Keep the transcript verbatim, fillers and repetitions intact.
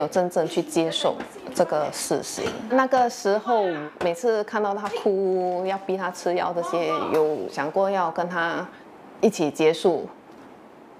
有真正去接受这个事实。那个时候，每次看到他哭，要逼他吃药这些，有想过要跟他一起结束